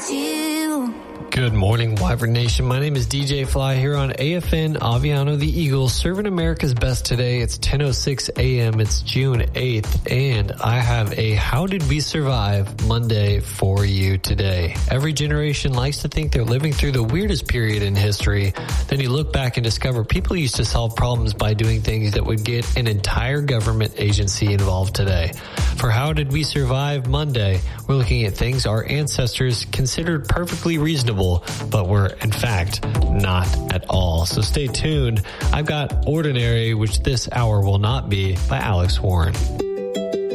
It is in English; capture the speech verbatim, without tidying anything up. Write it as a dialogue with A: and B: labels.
A: you.
B: Good morning, Wyvern Nation. My name is D J Fly here on A F N Aviano the Eagle, serving America's best today. It's ten oh six a.m. It's June eighth, and I have a How Did We Survive Monday for you today. Every generation likes to think they're living through the weirdest period in history. Then you look back and discover people used to solve problems by doing things that would get an entire government agency involved today. For How Did We Survive Monday, we're looking at things our ancestors considered perfectly reasonable, but were in fact not at all. So stay tuned. I've got Ordinary, which this hour will not be, by Alex Warren.